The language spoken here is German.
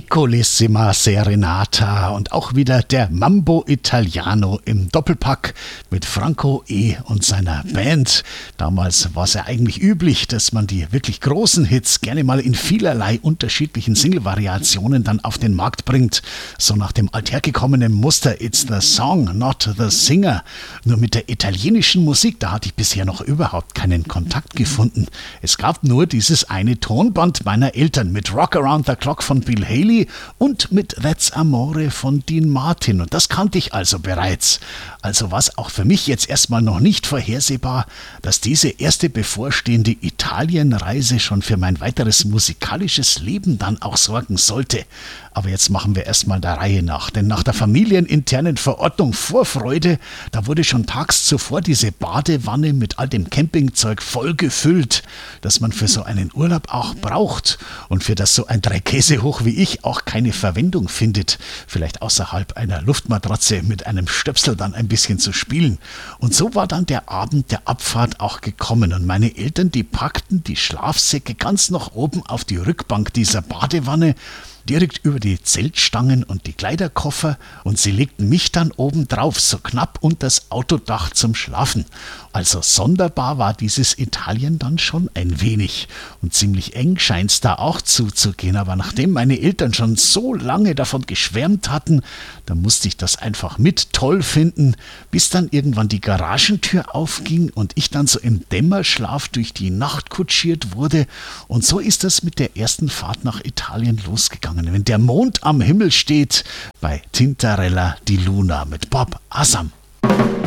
Piccolissima Serenata und auch wieder der Mambo Italiano im Doppelpack mit Franco E. und seiner Band. Damals war es ja eigentlich üblich, dass man die wirklich großen Hits gerne mal in vielerlei unterschiedlichen Single-Variationen dann auf den Markt bringt. So nach dem althergekommenen Muster It's the Song, not the Singer. Nur mit der italienischen Musik, da hatte ich bisher noch überhaupt keinen Kontakt gefunden. Es gab nur dieses eine Tonband meiner Eltern mit Rock Around the Clock von Bill Haley und mit That's Amore von Dean Martin. Und das kannte ich also bereits. Also war es auch für mich jetzt erstmal noch nicht vorhersehbar, dass diese erste bevorstehende Italienreise schon für mein weiteres musikalisches Leben dann auch sorgen sollte. Aber jetzt machen wir erstmal der Reihe nach, denn nach der familieninternen Verordnung Vorfreude, da wurde schon tags zuvor diese Badewanne mit all dem Campingzeug voll gefüllt, das man für so einen Urlaub auch braucht und für das so ein Dreikäsehoch wie ich auch keine Verwendung findet, vielleicht außerhalb einer Luftmatratze mit einem Stöpsel dann ein bisschen zu spielen. Und so war dann der Abend der Abfahrt auch gekommen und meine Eltern, die packten die Schlafsäcke ganz nach oben auf die Rückbank dieser Badewanne, direkt über die Zeltstangen und die Kleiderkoffer und sie legten mich dann oben drauf, so knapp unters Autodach zum Schlafen. Also sonderbar war dieses Italien dann schon ein wenig und ziemlich eng scheint's da auch zuzugehen, aber nachdem meine Eltern schon so lange davon geschwärmt hatten, dann musste ich das einfach mit toll finden, bis dann irgendwann die Garagentür aufging und ich dann so im Dämmerschlaf durch die Nacht kutschiert wurde und so ist das mit der ersten Fahrt nach Italien losgegangen. Wenn der Mond am Himmel steht, bei Tintarella di Luna mit Bob Asam.